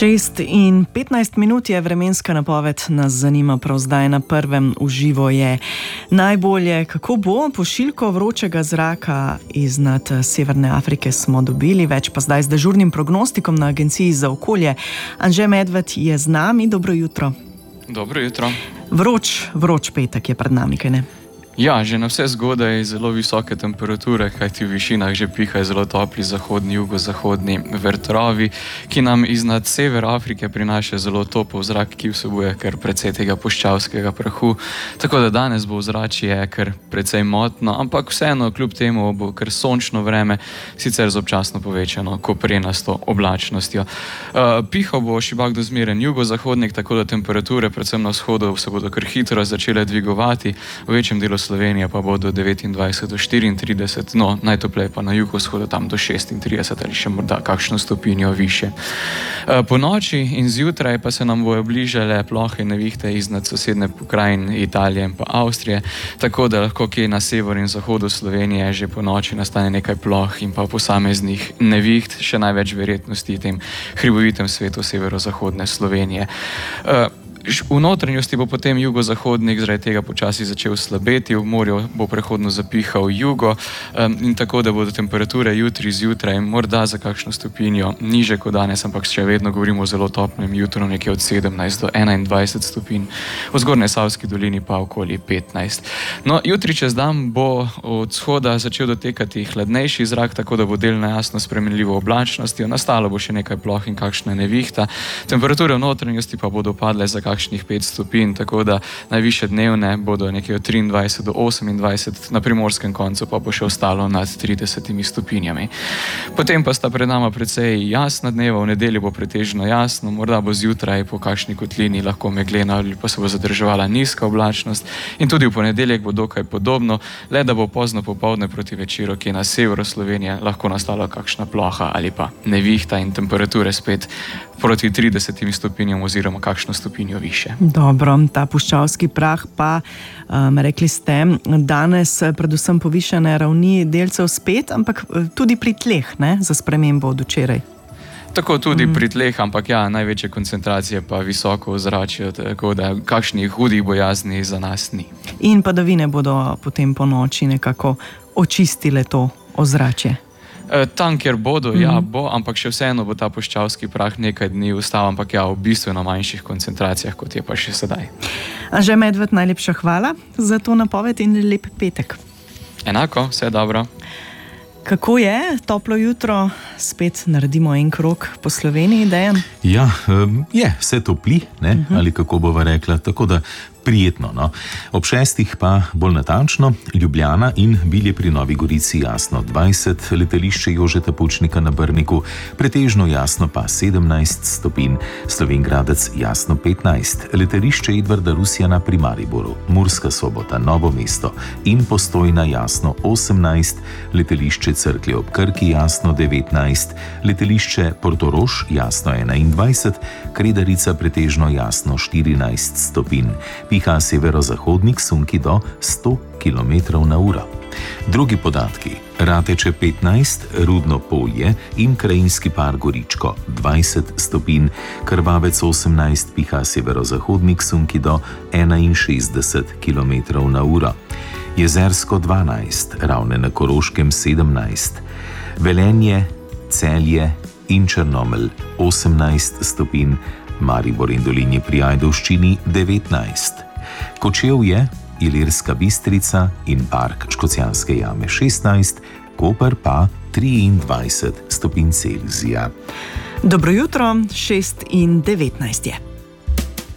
6:15 je vremenska napoved, nas zanima prav zdaj na prvem. V živo je najbolje. Kako bo? Pošiljko vročega zraka iznad Severne Afrike smo dobili, več pa zdaj z dežurnim prognostikom na Agenciji za okolje. Anže Medved je z nami, dobro jutro. Dobro jutro. Vroč petek je pred nami, kaj ne? Ja, že na vse zgodaj zelo visoke temperature, kajti v višinah že pihajo zelo topli zahodni, jugozahodni vetrovi, ki nam iznad Severne Afrike prinaša zelo topel zrak, ki vsebuje kar precej tega puščavskega prahu. Tako da danes bo ozračje kar precej motno, ampak vseeno kljub temu bo kar sončno vreme, sicer z občasno povečano koprenasto oblačnostjo. Pihal bo šibak do zmeren jugozahodnik, tako da temperature predvsem na vzhodu se bodo kar hitro začele dvigovati, v večjem delu Slovenija pa bo do 29 do 34, no najtopleje pa na jugovzhodu tam do 36 ali še morda kakšno stopinjo više. Po noči in zjutraj pa se nam bojo bližale plohe nevihte iznad sosedne pokrajine Italije in pa Avstrije, tako da lahko kje na severu in zahodu Slovenije že po noči nastane nekaj ploh in pa posameznih neviht, še največ verjetnosti v tem hribovitem svetu severozahodne Slovenije. V notranjosti bo potem jugozahodnik zaradi tega počasi začel slabeti, v morju bo prehodno zapihal jugo in tako, da bodo temperature jutri zjutraj morda za kakšno stopinjo niže kot danes, ampak še vedno govorimo o zelo toplem jutru, nekje od 17 do 21 stopinj, v Zgornji Savski dolini pa okoli 15. No, jutri čez dan bo od vzhoda začel dotekati hladnejši zrak, tako da bo delno jasno spremenljivo oblačnostjo, nastalo bo še nekaj ploh in kakšna nevihta, temperature v notranjosti pa bodo padle za kakšnih 5 stopinj, tako da najvišje dnevne bodo nekje od 23 do 28, na primorskem koncu pa bo še ostalo nad 30 stopinjami. Potem pa sta pred nama precej jasna dneva, v nedeljo bo pretežno jasno, morda bo zjutraj po kakšni kotlini lahko meglena ali pa se bo zadrževala nizka oblačnost in tudi v ponedeljek bo dokaj podobno, le da bo pozno popoldne proti večeru, ki je na severu Slovenije, lahko nastala kakšna ploha ali pa nevihta in temperature spet proti 30 stopinjam oziroma kakšno stopinjo više. Dobro, ta puščavski prah pa, rekli ste, danes predvsem povišane ravni delcev spet, ampak tudi pri tleh, ne, za spremembo od včeraj. Tako tudi pri tleh, ampak ja, največje koncentracije pa visoko ozračje, tako da kakšnih hudih bojazni za nas ni. In padavine bodo potem po noči nekako očistile to ozračje. Tam, kjer bodo, ja, bo, ampak še vseeno bo ta puščavski prah nekaj dni ostal, ampak ja, v bistveno manjših koncentracijah, kot je pa še sedaj. Anže Medved, najlepša hvala za to napoved in lep petek. Enako, vse dobro. Kako je toplo jutro? Spet naredimo en krog po Sloveniji, Dejan? Ja, je, vse topli, ne, ali kako bova rekla, tako da prijetno, no. Ob 6 pa bolj natančno, Ljubljana in Bilje pri Novi Gorici jasno 20, letališče Jožeta Pučnika na Brniku pretežno jasno pa 17 stopinj, Slovenj Gradec jasno 15, letališče Edvarda Rusjana pri Mariboru, Murska Sobota, Novo mesto in Postojna jasno 18, letališče Cerklje ob Krki jasno 19, letališče Portorož jasno 21, Kredarica pretežno jasno 14 stopinj. Piha severozahodnik sunki do 100 km/h. Drugi podatki. Rateče 15, Rudno Polje in Krajinski par Goričko 20 stopinj, Krvavec 18, piha severozahodnik sunki do 61 km/h. Jezersko 12, Ravne na Koroškem 17, Velenje, Celje in Črnomelj 18 stopinj, Maribor in Dolinje pri Ajdovščini 19. Kočevje, Ilirska Bistrica in park Škocjanske jame 16, Koper pa 23 stopinj Celzija. Dobro jutro, 6:19 je.